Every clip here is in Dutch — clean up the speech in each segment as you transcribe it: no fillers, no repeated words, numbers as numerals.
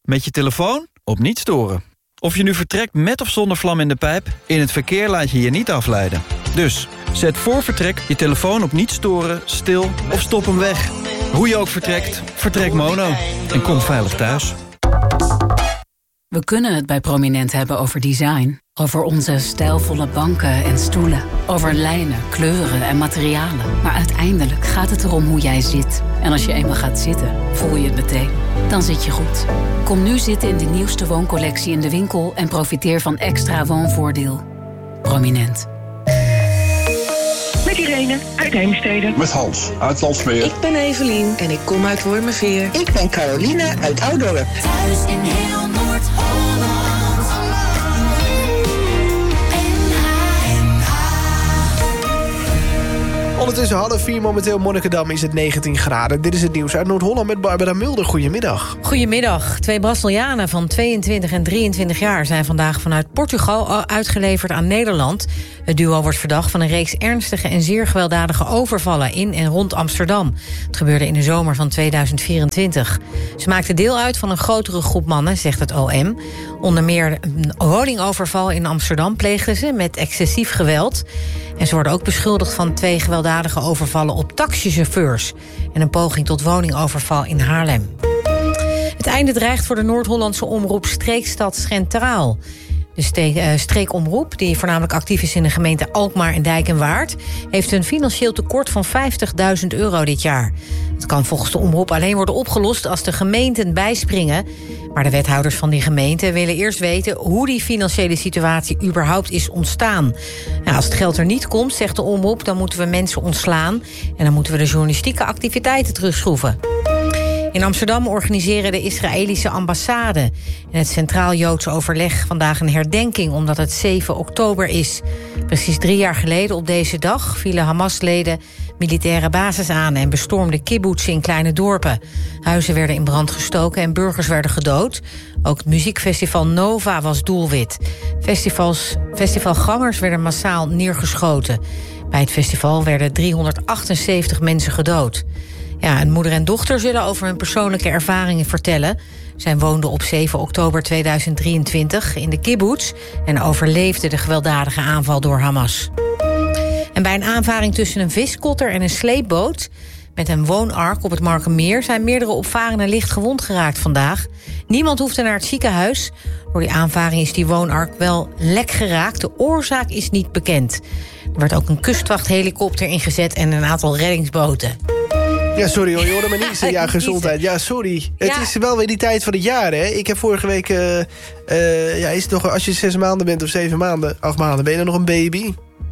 met je telefoon op niet storen. Of je nu vertrekt met of zonder vlam in de pijp, in het verkeer laat je je niet afleiden. Dus zet voor vertrek je telefoon op niet storen, stil of stop hem weg. Hoe je ook vertrekt, vertrek mono en kom veilig thuis. We kunnen het bij Prominent hebben over design. Over onze stijlvolle banken en stoelen. Over lijnen, kleuren en materialen. Maar uiteindelijk gaat het erom hoe jij zit. En als je eenmaal gaat zitten, voel je het meteen. Dan zit je goed. Kom nu zitten in de nieuwste wooncollectie in de winkel... en profiteer van extra woonvoordeel. Prominent. Met Irene uit Heemstede. Met Hans uit Landsmeer. Ik ben Evelien en ik kom uit Wormerveer. Ik ben Caroline uit Oudorp. Thuis in heel Noord-Holland. Ondertussen 3:30 momenteel Monnikendam is het 19 graden. Dit is het nieuws uit Noord-Holland met Barbara Mulder. Goedemiddag. Goedemiddag. 2 Brazilianen van 22 en 23 jaar... zijn vandaag vanuit Portugal uitgeleverd aan Nederland. Het duo wordt verdacht van een reeks ernstige en zeer gewelddadige overvallen... in en rond Amsterdam. Het gebeurde in de zomer van 2024. Ze maakten deel uit van een grotere groep mannen, zegt het OM. Onder meer een woningoverval in Amsterdam pleegden ze met excessief geweld. En ze worden ook beschuldigd van 2 gewelddadige overvallen op taxichauffeurs... en een poging tot woningoverval in Haarlem. Het einde dreigt voor de Noord-Hollandse omroep Streekstad Centraal. De streekomroep, die voornamelijk actief is in de gemeente Alkmaar en Dijk en Waard... heeft een financieel tekort van €50.000 dit jaar. Het kan volgens de omroep alleen worden opgelost als de gemeenten bijspringen. Maar de wethouders van die gemeenten willen eerst weten... hoe die financiële situatie überhaupt is ontstaan. Nou, als het geld er niet komt, zegt de omroep... dan moeten we mensen ontslaan en dan moeten we de journalistieke activiteiten terugschroeven. In Amsterdam organiseren de Israëlische ambassade en het Centraal Joodse Overleg vandaag een herdenking omdat het 7 oktober is. Precies 3 jaar geleden op deze dag vielen Hamas-leden militaire bases aan en bestormden kibbutzen in kleine dorpen. Huizen werden in brand gestoken en burgers werden gedood. Ook het muziekfestival Nova was doelwit. Festivalgangers werden massaal neergeschoten. Bij het festival werden 378 mensen gedood. Ja, en moeder en dochter zullen over hun persoonlijke ervaringen vertellen. Zij woonden op 7 oktober 2023 in de kibbutz... en overleefden de gewelddadige aanval door Hamas. En bij een aanvaring tussen een viskotter en een sleepboot... met een woonark op het Markermeer... zijn meerdere opvarenden licht gewond geraakt vandaag. Niemand hoefde naar het ziekenhuis. Door die aanvaring is die woonark wel lek geraakt. De oorzaak is niet bekend. Er werd ook een kustwachthelikopter ingezet en een aantal reddingsboten. Ja, sorry hoor, je hoorde me niet. Ja, gezondheid. Ja, sorry. Het is wel weer die tijd van het jaar, hè. Ik heb vorige week... is het nog, als je 6 maanden bent of 7 maanden, 8 maanden... ben je dan nog een baby?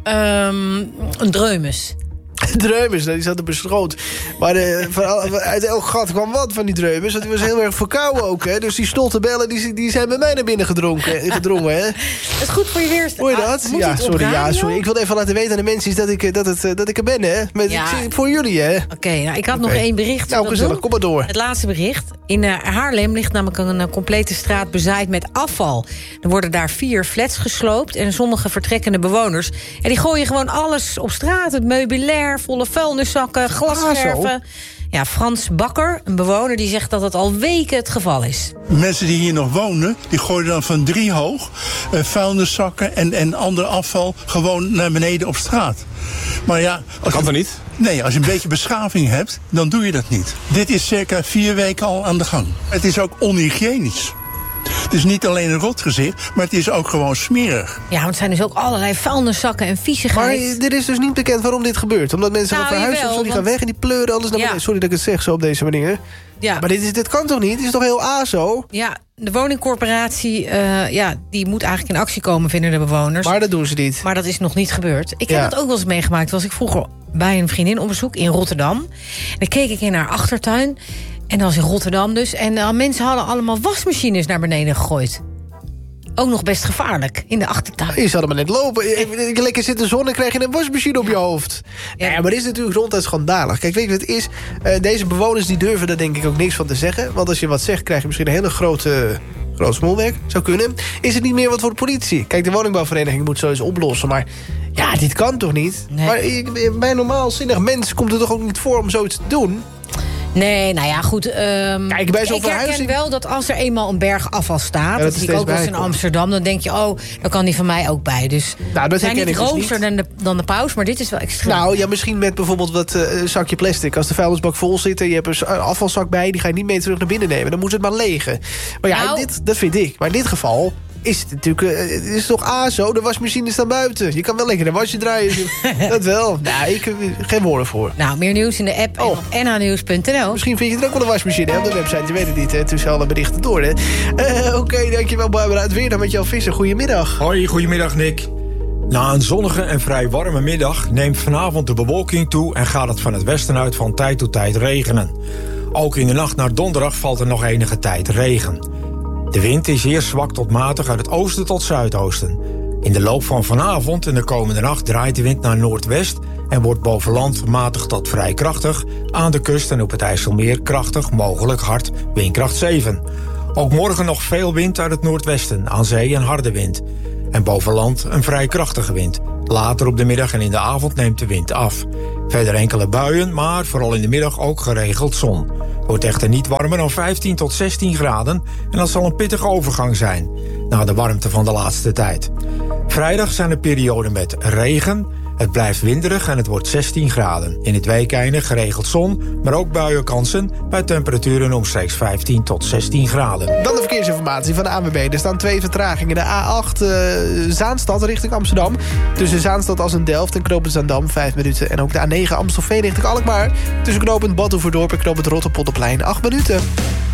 Een dreumes. Dreumes, die zat op een schroot. Maar uit elk gat kwam wat van die dreumes. Want die was heel erg verkouden ook, hè. Dus die stoltebellen, die zijn bij mij naar binnen gedrongen, hè. Het is goed voor je weerstand. Hoor je dat? Sorry. Ik wilde even laten weten aan de mensen dat ik er ben, hè. Voor jullie, hè. Oké, nou, ik had nog 1 bericht. Nou, gezellig, kom maar door. Het laatste bericht. In Haarlem ligt namelijk een complete straat bezaaid met afval. Er worden daar 4 flats gesloopt en sommige vertrekkende bewoners. En die gooien gewoon alles op straat. Het meubilair, volle vuilniszakken, glasscherven. Ja, Frans Bakker, een bewoner, die zegt dat het al weken het geval is. Mensen die hier nog wonen, die gooien dan van 3 hoog... vuilniszakken en ander afval gewoon naar beneden op straat. Maar ja... Dat kan toch niet? Nee, als je een beetje beschaving hebt, dan doe je dat niet. Dit is circa 4 weken al aan de gang. Het is ook onhygiënisch. Het is niet alleen een rotgezicht, maar het is ook gewoon smerig. Ja, want het zijn dus ook allerlei vuilniszakken en viezigheid. Maar dit is dus niet bekend waarom dit gebeurt. Omdat mensen gaan verhuizen of zo, die gaan weg en die pleuren alles naar beneden. Sorry dat ik het zeg zo op deze manier. Ja. Maar dit kan toch niet? Dit is toch heel ASO? Ja, de woningcorporatie die moet eigenlijk in actie komen, vinden de bewoners. Maar dat doen ze niet. Maar dat is nog niet gebeurd. Ik heb het ook wel eens meegemaakt. Was ik vroeger bij een vriendin op bezoek in Rotterdam. En dan keek ik in haar achtertuin. En dat was in Rotterdam dus. En mensen hadden allemaal wasmachines naar beneden gegooid. Ook nog best gevaarlijk, in de achtertuin. Je zal er maar net lopen. Lekker zitten zon en krijg je een wasmachine op je hoofd. Ja, maar dit is natuurlijk ronduit schandalig. Kijk, weet je wat het is? Deze bewoners die durven daar denk ik ook niks van te zeggen. Want als je wat zegt, krijg je misschien een hele grote smoelwerk. Zou kunnen. Is het niet meer wat voor de politie? Kijk, de woningbouwvereniging moet zo eens oplossen. Maar ja, dit kan toch niet? Nee. Maar bij een normaal zinnig mens komt het toch ook niet voor om zoiets te doen? Nee, nou ja, goed. Kijk, bij zo'n ik herken verhuizing wel dat als er eenmaal een berg afval staat... dat zie ik ook wel eens in Amsterdam... dan denk je, dan kan die van mij ook bij. Dus nou, dat zijn niet dus roomser dan de paus, maar dit is wel extreem. Nou, ja, misschien met bijvoorbeeld wat zakje plastic. Als de vuilnisbak vol zit en je hebt een afvalzak bij... die ga je niet mee terug naar binnen nemen. Dan moet het maar legen. Maar ja, dat vind ik. Maar in dit geval... is het natuurlijk, het is toch zo, de wasmachine staat buiten. Je kan wel lekker een wasje draaien. Dat wel. Nou, ik heb geen woorden voor. Nou, meer nieuws in de app en op nhnieuws.nl. Misschien vind je er ook wel een wasmachine hè, op de website. Je weet het niet, hè, tussen alle berichten door. Oké, dankjewel Barbara. Het weer dan met jou Visser. Goedemiddag. Hoi, goedemiddag Nick. Na een zonnige en vrij warme middag neemt vanavond de bewolking toe... en gaat het van het westen uit van tijd tot tijd regenen. Ook in de nacht naar donderdag valt er nog enige tijd regen. De wind is eerst zwak tot matig uit het oosten tot zuidoosten. In de loop van vanavond en de komende nacht draait de wind naar noordwest... en wordt boven land matig tot vrij krachtig. Aan de kust en op het IJsselmeer krachtig, mogelijk hard, windkracht 7. Ook morgen nog veel wind uit het noordwesten, aan zee een harde wind. En boven land een vrij krachtige wind. Later op de middag en in de avond neemt de wind af. Verder enkele buien, maar vooral in de middag ook geregeld zon. Het wordt echter niet warmer dan 15 tot 16 graden... en dat zal een pittige overgang zijn... na de warmte van de laatste tijd. Vrijdag zijn er perioden met regen... Het blijft winderig en het wordt 16 graden. In het weekeinde geregeld zon, maar ook buienkansen... bij temperaturen omstreeks 15 tot 16 graden. Dan de verkeersinformatie van de ANWB. Er staan 2 vertragingen. De A8 Zaanstad richting Amsterdam. Tussen Zaanstad als een Delft en knooppunt Zaandam 5 minuten. En ook de A9 Amstelveen richting Alkmaar. Tussen knooppunt Badhoevedorp en knooppunt Rotterpolderplein 8 minuten.